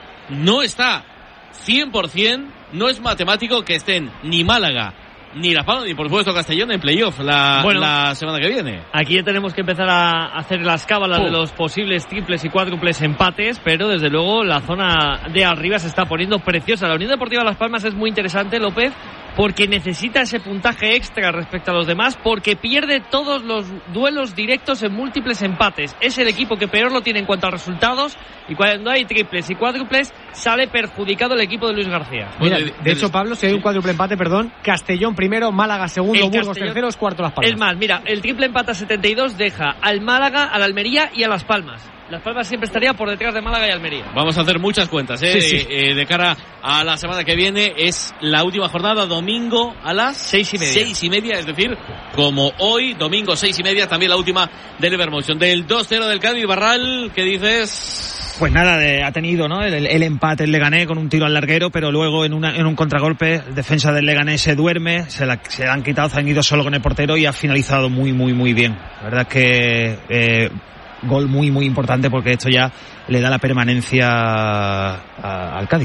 No está cien por ciento, no es matemático que estén ni Málaga ni Las Palmas, ni por supuesto Castellón en playoff la, bueno, la semana que viene. Aquí ya tenemos que empezar a hacer las cábalas oh. de los posibles triples y cuádruples empates, pero desde luego la zona de arriba se está poniendo preciosa. La Unión Deportiva Las Palmas es muy interesante, López, porque necesita ese puntaje extra respecto a los demás, porque pierde todos los duelos directos en múltiples empates. Es el equipo que peor lo tiene en cuanto a resultados, y cuando hay triples y cuádruples sale perjudicado el equipo de Luis García. Mira, de, de hecho, Pablo, si hay un cuádruple empate, perdón, Castellón primero, Málaga segundo, Burgos Castellón, tercero, cuarto Las Palmas. Es más, mira, el triple empate a setenta y dos deja al Málaga, al Almería y a Las Palmas. Las Palmas siempre estaría por detrás de Málaga y Almería. Vamos a hacer muchas cuentas, ¿eh? Sí, sí. De, eh, de cara a la semana que viene. Es la última jornada, domingo a las seis y media. Seis y media, es decir, como hoy, domingo seis y media, también la última del Evermotion. Del dos cero del Cádiz, Barral, ¿qué dices? Pues nada, de, ha tenido, ¿no? El, el empate el Leganés con un tiro al larguero, pero luego en, una, en un contragolpe, el defensa del Leganés se duerme, se la, se la han quitado, se han ido solo con el portero y ha finalizado muy, muy, muy bien. La verdad es que eh, gol muy, muy importante porque esto ya le da la permanencia a, a, al Cádiz.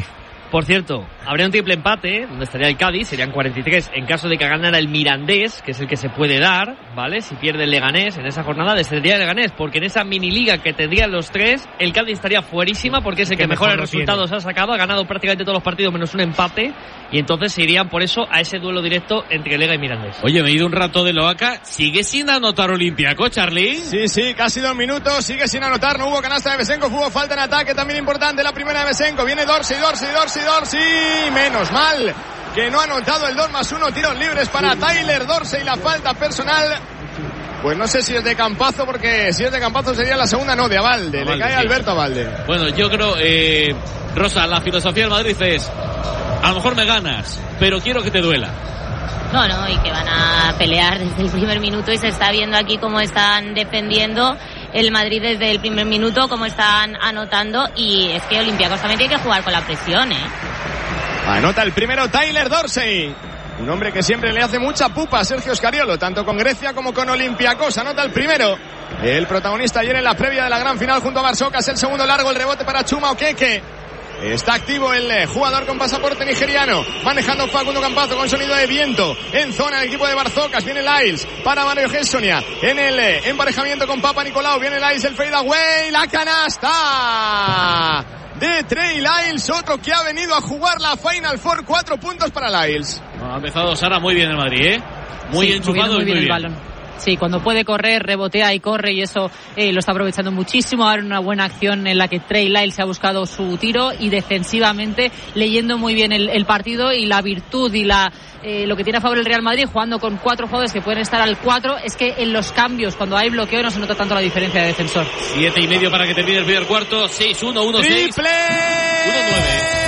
Por cierto, habría un triple empate, donde estaría el Cádiz, serían cuarenta y tres, en caso de que ganara el Mirandés, que es el que se puede dar, ¿vale? Si pierde el Leganés en esa jornada, descendería el Leganés, porque en esa mini liga que tendrían los tres, el Cádiz estaría fuerísima, porque es el que, que mejores resultados ha sacado, ha ganado prácticamente todos los partidos menos un empate, y entonces se irían por eso a ese duelo directo entre Lega y Mirandés. Oye, me he ido un rato de Loaca, ¿sigue sin anotar Olympiacos, Charlie? Sí, sí, casi dos minutos, sigue sin anotar, no hubo canasta de Besenko, hubo falta en ataque, también importante la primera de Besenko, viene Dorsey, Dorsey, Dorsey, Dorsey, menos mal que no ha anotado el dos más uno, tiros libres para Tyler Dorsey, la falta personal, pues no sé si es de Campazo, porque si es de Campazo sería la segunda, no, de Abalde, Abalde le cae a sí. Alberto Abalde. Bueno, yo creo, eh, Rosa, la filosofía del Madrid es, a lo mejor me ganas, pero quiero que te duela. No, no, y que van a pelear desde el primer minuto, y se está viendo aquí cómo están defendiendo el Madrid desde el primer minuto, cómo están anotando, y es que Olympiacos también tiene que jugar con la presión, ¿eh? Anota el primero Tyler Dorsey, un hombre que siempre le hace mucha pupa a Sergio Scariolo, tanto con Grecia como con Olympiacos. Anota el primero, el protagonista ayer en la previa de la gran final junto a Barsocas. El segundo largo, el rebote para Chuma Okeke. Está activo el jugador con pasaporte nigeriano, manejando Facundo Campazo con sonido de viento en zona del equipo de Barzocas. Viene Lyles para Mario Gessonia en el emparejamiento con Papa Nicolau. Viene Lyles, el fade away, la canasta de Trey Lyles, otro que ha venido a jugar la Final Four. Cuatro puntos para Lyles. Ha empezado Sara muy bien el Madrid, ¿eh? Muy sí, enchufado muy bien, muy bien y muy el bien. balón. Sí, cuando puede correr, rebotea y corre, y eso eh, lo está aprovechando muchísimo. Ahora una buena acción en la que Trey Lyles se ha buscado su tiro, y defensivamente leyendo muy bien el, el partido, y la virtud y la eh, lo que tiene a favor el Real Madrid, jugando con cuatro jugadores que pueden estar al cuatro, es que en los cambios, cuando hay bloqueo, no se nota tanto la diferencia de defensor. Siete y medio para que termine el primer cuarto. seis uno, uno seis. ¡Triple! uno nueve.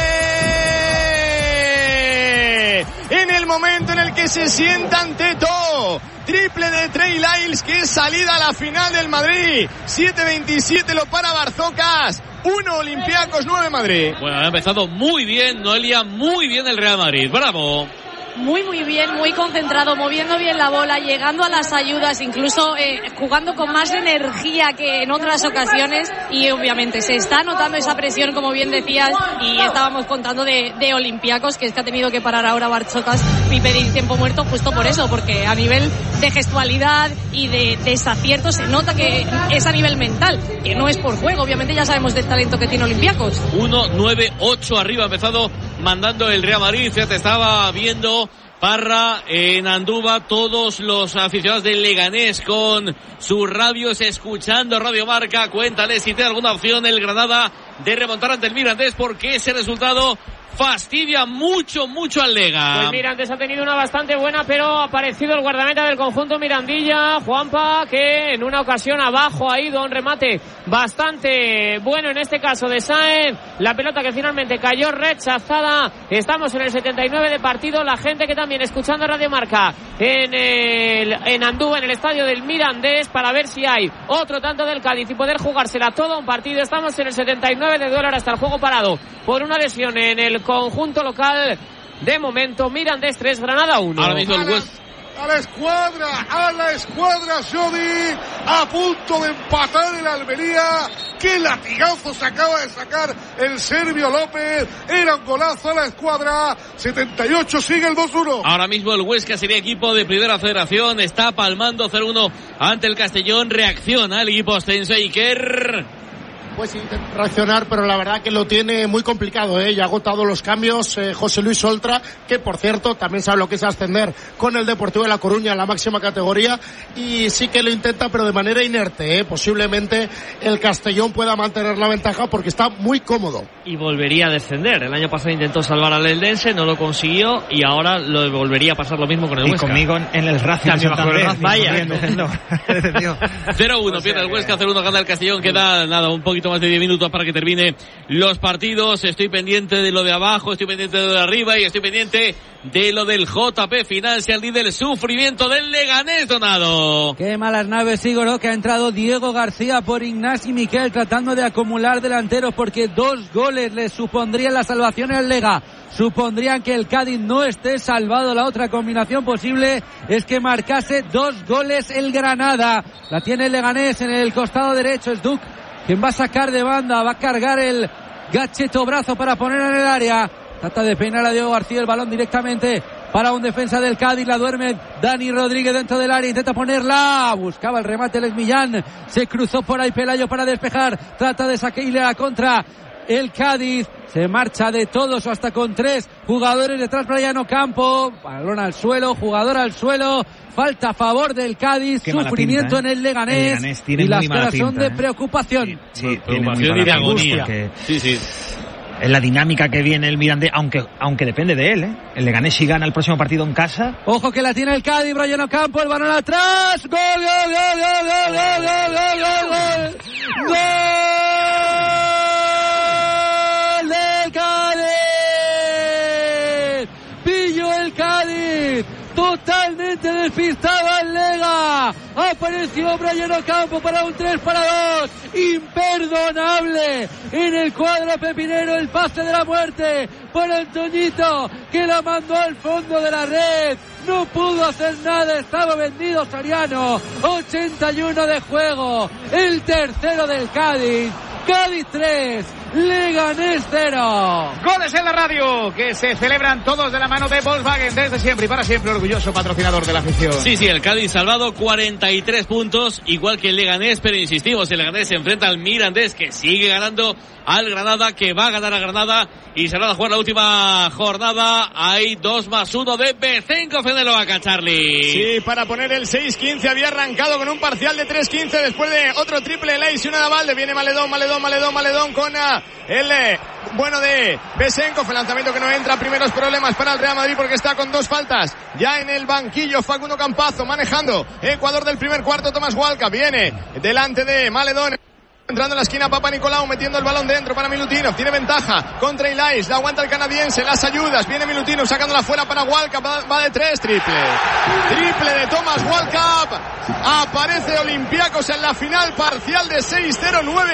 En el momento en el que se sienta ante todo, triple de Trey Lyles, que es salida a la final del Madrid. siete veintisiete lo para Barzocas, uno Olympiacos, nueve Madrid. Bueno, ha empezado muy bien Noelia, muy bien el Real Madrid. ¡Bravo! Muy, muy bien, muy concentrado, moviendo bien la bola, llegando a las ayudas, incluso eh, jugando con más energía que en otras ocasiones, y obviamente se está notando esa presión, como bien decías, y estábamos contando de, de Olympiacos, que es que ha tenido que parar ahora Barzocas y pedir tiempo muerto justo por eso, porque a nivel de gestualidad y de desacierto se nota que es a nivel mental, que no es por juego, obviamente ya sabemos del talento que tiene Olympiacos. uno nueve ocho arriba, ha empezado mandando el Real Madrid. Ya te estaba viendo Parra en Andúba, todos los aficionados del Leganés con sus radios, escuchando Radio Marca. Cuéntale si tiene alguna opción el Granada de remontar ante el Mirandés, porque ese resultado fastidia mucho, mucho al Lega. Pues Mirandés ha tenido una bastante buena, pero ha aparecido el guardameta del conjunto Mirandilla, Juanpa, que en una ocasión abajo ha ido un remate bastante bueno, en este caso de Sáenz. La pelota que finalmente cayó rechazada. Estamos en el setenta y nueve de partido. La gente que también escuchando Radio Marca en, el, en Andúba, en el estadio del Mirandés, para ver si hay otro tanto del Cádiz y poder jugársela todo un partido. Estamos en el setenta y nueve de dólar, hasta el juego parado por una lesión en el conjunto local. De momento, Mirandés tres, Granada uno. Ahora mismo el West. A la escuadra, a la escuadra, Jody, a punto de empatar el Almería. Qué latigazo se acaba de sacar el serbio López. Era un golazo a la escuadra. setenta y ocho, sigue el dos uno. Ahora mismo el Huesca sería equipo de Primera Federación, está palmando cero uno ante el Castellón. Reacciona el equipo ostense. Iker. Pues intenta reaccionar, pero la verdad que lo tiene muy complicado, ¿eh? Ya ha agotado los cambios eh, José Luis Oltra, que por cierto también sabe lo que es ascender con el Deportivo de La Coruña en la máxima categoría, y sí que lo intenta, pero de manera inerte, ¿eh? Posiblemente el Castellón pueda mantener la ventaja porque está muy cómodo. Y volvería a descender. El año pasado intentó salvar al Eldense, no lo consiguió, y ahora lo volvería a pasar lo mismo con el y Huesca. Y conmigo en el Racing de Santander. Vaya. cero uno, pierde el Huesca, cero uno gana el Castellón. Queda nada, un poquito más de diez minutos para que termine los partidos. Estoy pendiente de lo de abajo, estoy pendiente de lo de arriba, y estoy pendiente de lo del J P Financial y del sufrimiento del Leganés, Donado. Qué malas naves, Siguró, que ha entrado Diego García por Ignasi Miquel, tratando de acumular delanteros, porque dos goles le supondrían la salvación al Lega. Supondrían que el Cádiz no esté salvado. La otra combinación posible es que marcase dos goles el Granada. La tiene el Leganés en el costado derecho. Es Duc quien va a sacar de banda, va a cargar el gacheto brazo para poner en el área. Trata de peinar a Diego García, el balón directamente para un defensa del Cádiz, la duerme Dani Rodríguez dentro del área, intenta ponerla, buscaba el remate Les Millán, se cruzó por ahí Pelayo para despejar, trata de sacarle a la contra el Cádiz, se marcha de todos hasta con tres jugadores detrás. Brian Ocampo, balón al suelo, jugador al suelo, falta a favor del Cádiz, Qué mala sufrimiento pinta, ¿eh? en el Leganés, El Leganés tiene y las muy mala caras son pinta, de ¿eh? preocupación. Sí, sí, preocupación y de agonía. Sí, sí. Es la dinámica que viene el Mirandés, aunque aunque depende de él, ¿eh? El Leganés si gana el próximo partido en casa. Ojo que la tiene el Cádiz, Brian Ocampo, el balón atrás, gol, gol, gol, gol, gol, gol, gol, gol, gol, gol, gol del Cádiz, pillo el Cádiz, totalmente despistado al Lega, apareció Brian Ocampo para un tres para dos, imperdonable en el cuadro pepinero, el pase de la muerte por Antoñito, que la mandó al fondo de la red, no pudo hacer nada, estaba vendido Soriano, ochenta y uno de juego, el tercero del Cádiz, Cádiz tres, Leganés cero. Goles en la radio, que se celebran todos de la mano de Volkswagen, desde siempre y para siempre orgulloso patrocinador de la afición. Sí, sí, el Cádiz salvado, cuarenta y tres puntos, igual que el Leganés, pero insistimos, el Leganés se enfrenta al Mirandés, que sigue ganando al Granada, que va a ganar a Granada, y se va a jugar la última jornada. Hay dos más uno de Bezenkov en el Oaca, Charlie. Sí, para poner el seis quince, había arrancado con un parcial de tres quince después de otro triple de Leis y una de Valde. Viene Maledón, Maledón, Maledón, Maledón con uh, el eh, bueno de Bezenkov, el lanzamiento que no entra, primeros problemas para el Real Madrid porque está con dos faltas ya en el banquillo. Facundo Campazo manejando Ecuador del primer cuarto. Tomás Walca viene delante de Maledón, entrando en la esquina Papa Nicolau, metiendo el balón dentro para Milutinov, tiene ventaja contra Ilais, la aguanta el canadiense, las ayudas, viene Milutinov sacándola fuera para Walcap, va de tres, triple, triple de Thomas Walcap, aparece Olympiacos en la final, parcial de seis cero nueve.